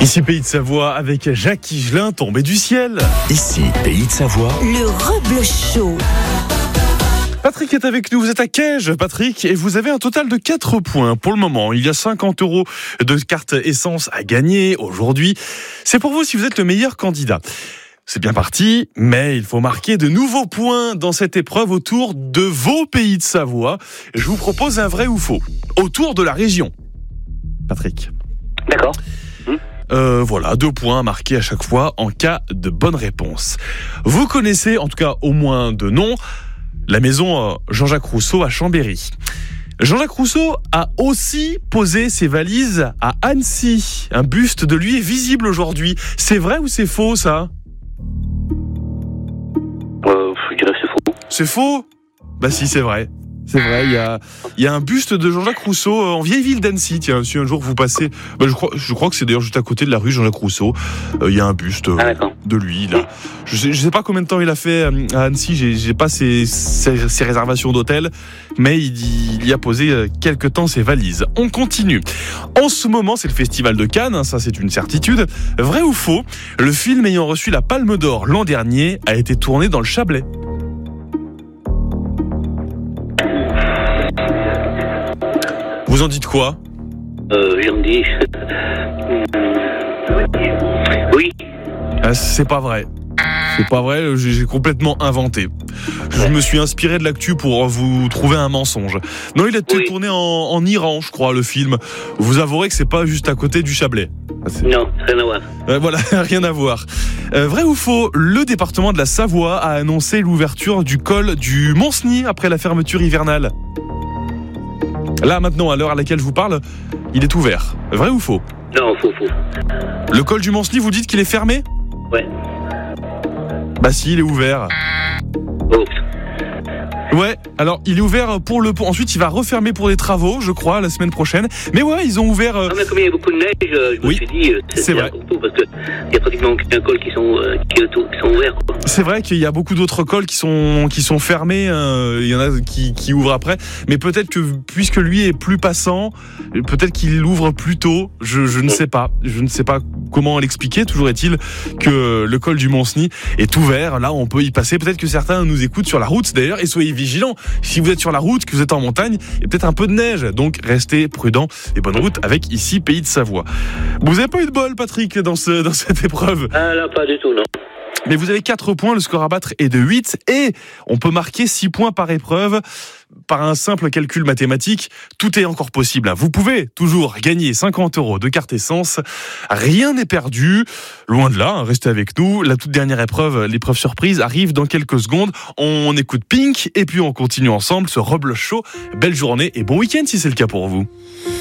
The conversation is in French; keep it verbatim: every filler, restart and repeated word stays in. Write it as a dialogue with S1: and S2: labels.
S1: Ici Pays de Savoie avec Jacques Higelin, tombé du ciel.
S2: Ici Pays de Savoie,
S3: le Rebloch Show.
S1: Patrick est avec nous, vous êtes à Caige, Patrick, et vous avez un total de quatre points pour le moment. Il y a cinquante euros de carte essence à gagner aujourd'hui. C'est pour vous si vous êtes le meilleur candidat. C'est bien parti, mais il faut marquer de nouveaux points dans cette épreuve autour de vos Pays de Savoie. Je vous propose un vrai ou faux, autour de la région. Patrick.
S4: D'accord. Mmh.
S1: Euh, voilà, deux points marqués à chaque fois en cas de bonne réponse. Vous connaissez, en tout cas au moins de nom, la maison Jean-Jacques Rousseau à Chambéry. Jean-Jacques Rousseau a aussi posé ses valises à Annecy. Un buste de lui est visible aujourd'hui. C'est vrai ou c'est faux, ça ?
S4: Euh, je dirais que c'est faux.
S1: C'est faux ? Bah si, c'est vrai. C'est vrai, il y a, il y a un buste de Jean-Jacques Rousseau en vieille ville d'Annecy. Tiens, si un jour vous passez, bah je crois, je crois que c'est d'ailleurs juste à côté de la rue Jean-Jacques Rousseau. Euh, il y a un buste euh,
S4: ah,
S1: de lui là. Je sais, je sais pas combien de temps il a fait à Annecy. J'ai, j'ai pas ses, ses, ses réservations d'hôtel, mais il, il y a posé quelque temps ses valises. On continue. En ce moment, c'est le festival de Cannes. Hein, ça, c'est une certitude. Vrai ou faux ? Le film ayant reçu la Palme d'Or l'an dernier a été tourné dans le Chablais. Vous en dites quoi ?
S4: Euh, j'en dis... Oui.
S1: Ah, c'est pas vrai. C'est pas vrai, j'ai, j'ai complètement inventé. Je me suis inspiré de l'actu pour vous trouver un mensonge. Non, il a été oui. tourné en, en Iran, je crois, le film. Vous avouerez que c'est pas juste à côté du Chablais.
S4: C'est... Non, rien à voir.
S1: Euh, voilà, rien à voir. Euh, vrai ou faux, le département de la Savoie a annoncé l'ouverture du col du Mont-Cenis après la fermeture hivernale. Là, maintenant, à l'heure à laquelle je vous parle, il est ouvert. Vrai ou faux ?
S4: Non, faux, faux.
S1: Le col du Mont-Cenis, vous dites qu'il est fermé ?
S4: Ouais.
S1: Bah si, il est ouvert.
S4: Oh.
S1: Ouais, alors il est ouvert pour le pont. Ensuite, il va refermer pour les travaux, je crois, la semaine prochaine. Mais ouais, ils ont ouvert... Euh...
S4: Ah, mais comme il y a beaucoup de neige, je me
S1: oui,
S4: suis dit... C'est,
S1: c'est vrai.
S4: Tout, parce qu'il y a pratiquement aucun col qui sont, euh, qui, qui sont ouverts. Quoi.
S1: C'est vrai qu'il y a beaucoup d'autres cols qui sont, qui sont fermés. Euh, il y en a qui, qui ouvrent après. Mais peut-être que, puisque lui est plus passant, peut-être qu'il ouvre plus tôt. Je, je ne sais pas. Je ne sais pas comment l'expliquer. Toujours est-il que le col du Mont-Cenis est ouvert. Là, on peut y passer. Peut-être que certains nous écoutent sur la route, d'ailleurs, et soyez vigilants. Si vous êtes sur la route, que vous êtes en montagne, il y a peut-être un peu de neige. Donc, restez prudents et bonne route avec ici Pays de Savoie. Vous n'avez pas eu de bol, Patrick, dans, ce, dans cette épreuve ?
S4: Ah là, pas du tout, non.
S1: Mais vous avez quatre points, le score à battre est de huit et on peut marquer six points par épreuve. Par un simple calcul mathématique, tout est encore possible. Vous pouvez toujours gagner cinquante euros de carte essence. Rien n'est perdu. Loin de là, restez avec nous. La toute dernière épreuve, l'épreuve surprise, arrive dans quelques secondes. On écoute Pink et puis on continue ensemble ce Rebloch Show. Belle journée et bon week-end si c'est le cas pour vous.